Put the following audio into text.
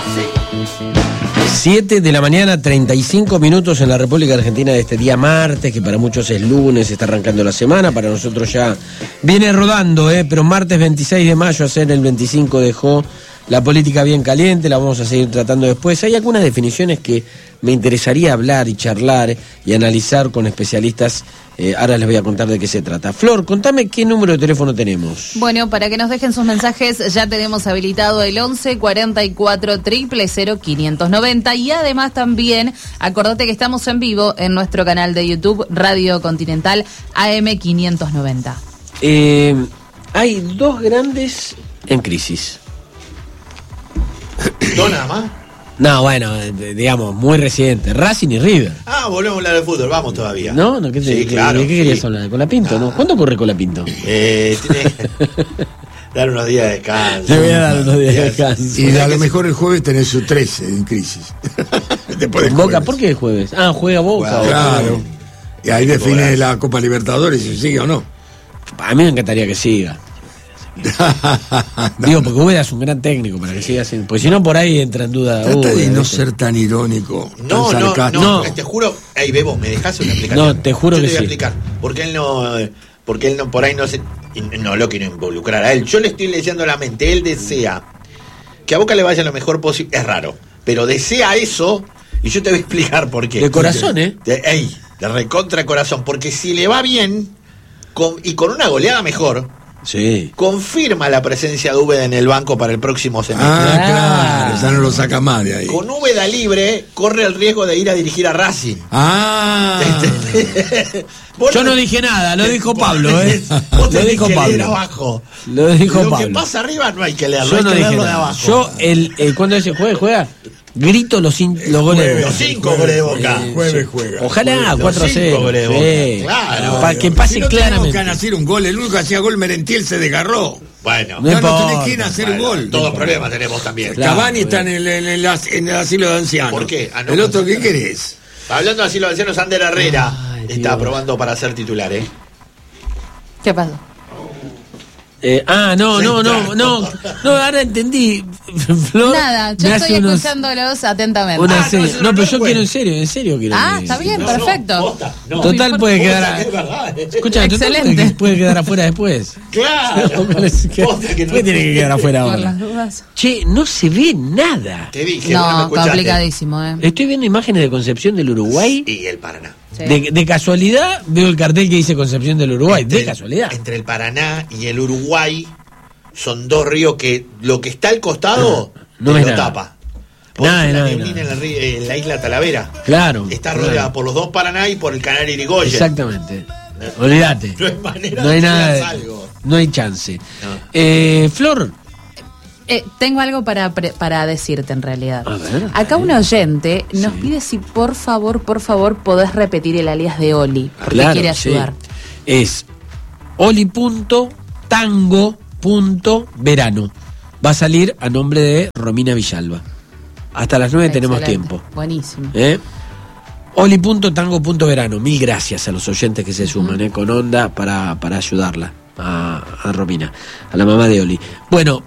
7 de la mañana, 35 minutos en la República Argentina de este día martes, que para muchos es lunes, está arrancando la semana, para nosotros ya viene rodando, pero martes 26 de mayo, a ser el 25 dejó la política bien caliente, la vamos a seguir tratando después. Hay algunas definiciones que me interesaría hablar y charlar y analizar con especialistas. Ahora les voy a contar de qué se trata. Flor, contame qué número de teléfono tenemos. Bueno, para que nos dejen sus mensajes, ya tenemos habilitado el 11 44 000 590 y además también, acordate que estamos en vivo en nuestro canal de YouTube, Radio Continental AM 590. Hay dos grandes en crisis. ¿No nada más? No, bueno, digamos, muy reciente. Racing y River. Volvemos a hablar de fútbol, vamos todavía. No, ¿qué claro, ¿de qué querías hablar? ¿De Colapinto? ¿No? ¿Cuándo corre Colapinto? Tiene dar unos días de descanso. Le voy a dar unos días de descanso. Y a lo mejor el jueves tenés su 13 en crisis. Después del Boca, jueves. ¿por qué el jueves? Juega Boca. Claro. Y ahí define la Copa Libertadores si sigue o no. A mí me encantaría que siga. Digo, porque Úbeda es un gran técnico para que siga así. Porque si no, por ahí entra en duda. Trata de no ser tan irónico. No, tan sarcástico. no, te juro. Ey, Bebo, ¿me dejás una explicación? No, te juro que sí. Yo te voy a explicar. Porque él no, por ahí no se. No lo quiero involucrar a él. Yo le estoy leyendo la mente. Él desea que a Boca le vaya lo mejor posible. Es raro, pero desea eso. Y yo te voy a explicar por qué. De corazón, de recontra corazón. Porque si le va bien, y con una goleada mejor. Sí. Confirma la presencia de Úbeda en el banco para el próximo semestre. Claro, ya no lo saca más de ahí. Con Úbeda libre, corre el riesgo de ir a dirigir a Racing. Yo no dije nada, lo dijo Pablo, Vos lo dijo Pablo. Abajo. Lo dijo Pablo. Lo que pasa arriba no hay que leerlo, yo hay no que dije leerlo nada. de abajo. Yo, cuando ese juega, grito los goles de Boca. Los 5 goles de Boca. Jueves juega. Ojalá 4-0. Claro. Para que pase si no claramente. Que hacer un gol, el único que hacía gol Merentiel se desgarró. Bueno, no tenés quien hacer un gol. Todos problemas tenemos también. Cavani está en el asilo de ancianos. ¿Por qué? El otro, ¿qué querés? Hablando de asilo de ancianos, Ander Herrera está aprobando para ser titular, ¿Qué pasó? No, ahora entendí. Flor, nada, yo estoy escuchándolos atentamente. No, pero yo quiero en serio quiero. Está bien, perfecto. Total puede quedar. Escucha, excelente. Puede quedar afuera después. Claro. ¿Qué tiene que quedar afuera Por ahora? las dudas. Che, no se ve nada. Te dije, no, complicadísimo, Estoy viendo imágenes de Concepción del Uruguay. Y el Paraná. Sí. De casualidad veo el cartel que dice Concepción del Uruguay. De casualidad. Entre el Paraná y el Uruguay son dos ríos que lo que está al costado no lo es nada. tapa. La neblina en la isla Talavera. Claro. Está rodeada por los dos Paraná y por el canal Irigoyen. Exactamente. Olvídate. No hay manera no hay de nada que de, hagas algo. No hay chance. No. Flor. Tengo algo para decirte en realidad. A ver, acá un oyente nos pide si por favor podés repetir el alias de Oli, porque quiere ayudar. Sí. Es oli.tango.verano. Va a salir a nombre de Romina Villalba. Hasta las 9 tenemos tiempo. Buenísimo. Oli.tango.verano. Mil gracias a los oyentes que se suman con onda para ayudarla a Romina, a la mamá de Oli. Bueno,